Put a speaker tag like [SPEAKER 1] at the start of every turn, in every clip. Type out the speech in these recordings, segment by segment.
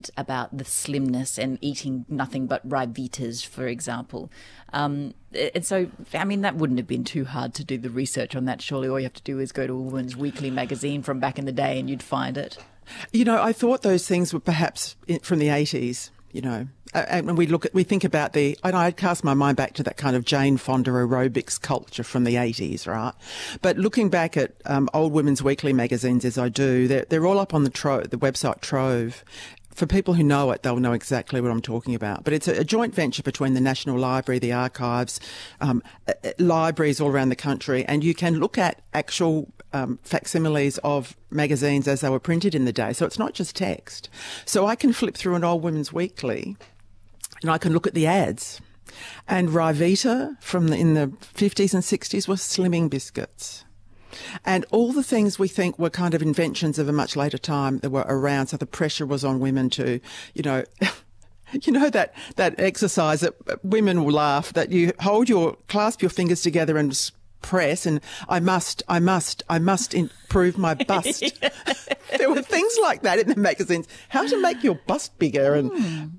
[SPEAKER 1] about the slimness and eating nothing but Ryvitas, for example. And so, I mean, that wouldn't have been too hard to do the research on that. Surely all you have to do is go to a Woman's Weekly magazine from back in the day and you'd find it.
[SPEAKER 2] You know, I thought those things were perhaps from the 80s, you know. And we think about and I'd cast my mind back to that kind of Jane Fonda aerobics culture from the 80s, right? But looking back at old Women's Weekly magazines, as I do, they're all up on the website Trove. For people who know it, they'll know exactly what I'm talking about. But it's a joint venture between the National Library, the archives, libraries all around the country, and you can look at actual facsimiles of magazines as they were printed in the day. So it's not just text. So I can flip through an old Women's Weekly and I can look at the ads. And Ryvita in the 50s and 60s was slimming biscuits. And all the things we think were kind of inventions of a much later time that were around. So the pressure was on women to, you know, that exercise that women will laugh, that you clasp your fingers together and press, and I must improve my bust. There were things like that in the magazines. How to make your bust bigger, and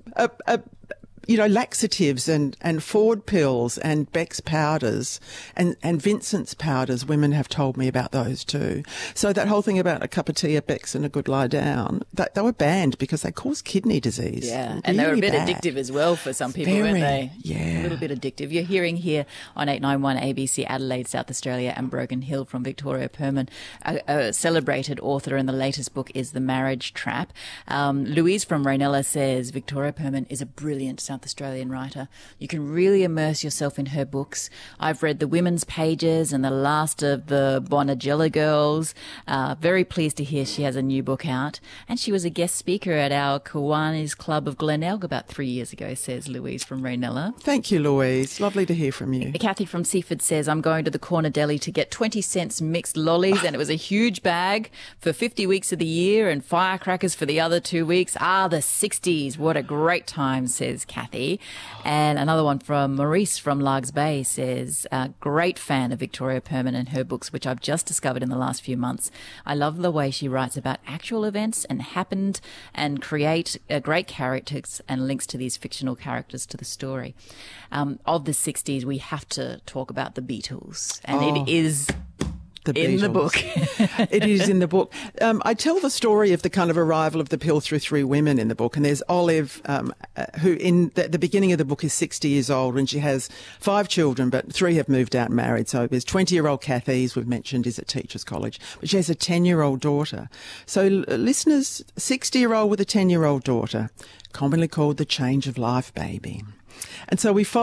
[SPEAKER 2] laxatives and Ford pills and Beck's powders and Vincent's powders. Women have told me about those too. So that whole thing about a cup of tea, a Beck's and a good lie down, they were banned because they cause kidney disease.
[SPEAKER 1] Yeah,
[SPEAKER 2] really
[SPEAKER 1] and they were a bit
[SPEAKER 2] bad.
[SPEAKER 1] addictive as well for some people, weren't they?
[SPEAKER 2] Yeah.
[SPEAKER 1] A little bit addictive. You're hearing here on 891 ABC Adelaide, South Australia and Broken Hill from Victoria Perman, a celebrated author, and the latest book is The Marriage Trap. Louise from Raynella says Victoria Perman is a brilliant South Australian writer. You can really immerse yourself in her books. I've read The Women's Pages and the last of the Bonagella Girls. Very pleased to hear she has a new book out. And she was a guest speaker at our Kiwanis Club of Glenelg about 3 years ago, says Louise from Raynella.
[SPEAKER 2] Thank you, Louise. Lovely to hear from you.
[SPEAKER 1] Kathy from Seaford says, I'm going to the corner deli to get 20 cents mixed lollies, and it was a huge bag for 50 weeks of the year and firecrackers for the other 2 weeks. The 60s. What a great time, says Kathy. And another one from Maurice from Largs Bay says, great fan of Victoria Perman and her books, which I've just discovered in the last few months. I love the way she writes about actual events and happened and create great characters and links to these fictional characters to the story. Of the 60s, we have to talk about the Beatles, and it is in the book.
[SPEAKER 2] It is in the book. I tell the story of the kind of arrival of the pill through three women in the book, and there's Olive, who in the beginning of the book is 60 years old, and she has 5 children, but 3 have moved out and married. So there's 20-year-old Kathy, as we've mentioned, is at Teachers College, but she has a 10-year-old daughter. So listeners, 60-year-old with a 10-year-old daughter, commonly called the change of life baby. And so I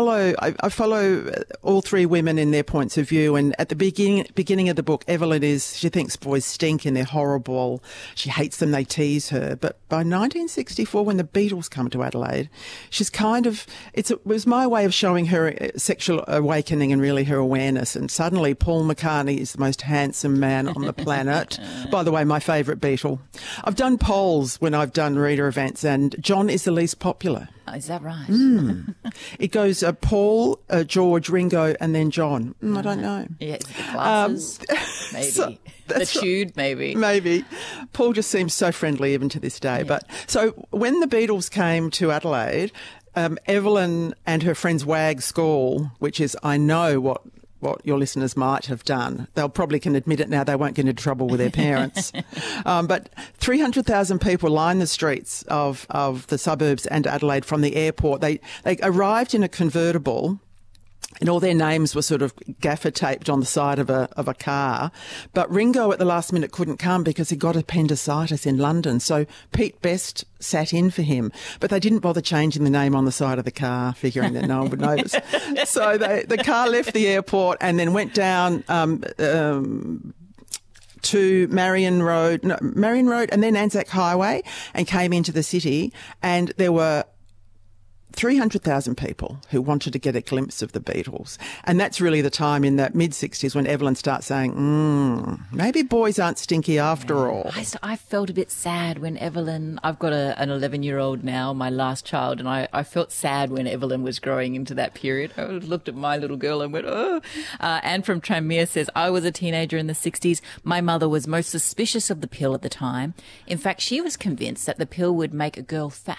[SPEAKER 2] follow all 3 women in their points of view. And at the beginning of the book, Evelyn she thinks boys stink and they're horrible. She hates them, they tease her. But by 1964, when the Beatles come to Adelaide, she's it was my way of showing her sexual awakening and really her awareness. And suddenly Paul McCartney is the most handsome man on the planet. By the way, my favourite Beatle. I've done polls when I've done reader events, and John is the least popular.
[SPEAKER 1] Is that right?
[SPEAKER 2] It goes Paul, George, Ringo, and then John. I don't know.
[SPEAKER 1] Yeah, is it the glasses? Maybe.
[SPEAKER 2] So,
[SPEAKER 1] the tude, maybe.
[SPEAKER 2] Maybe. Paul just seems so friendly even to this day. Yeah. But so when the Beatles came to Adelaide, Evelyn and her friends Wag School, which is, I know what your listeners might have done. They'll probably can admit it now. They won't get into trouble with their parents. But 300,000 people line the streets of the suburbs and Adelaide from the airport. They arrived in a convertible, and all their names were sort of gaffer taped on the side of a car. But Ringo at the last minute couldn't come because he got appendicitis in London. So Pete Best sat in for him, but they didn't bother changing the name on the side of the car, figuring that no one would notice. So the car left the airport and then went down to Marion Road and then Anzac Highway, and came into the city, and there were 300,000 people who wanted to get a glimpse of the Beatles. And that's really the time in that mid-60s when Evelyn starts saying, maybe boys aren't stinky after all.
[SPEAKER 1] I felt a bit sad when Evelyn, I've got an 11-year-old now, my last child, and I felt sad when Evelyn was growing into that period. I looked at my little girl and went, oh. Anne from Tranmere says, I was a teenager in the 60s. My mother was most suspicious of the pill at the time. In fact, she was convinced that the pill would make a girl fat.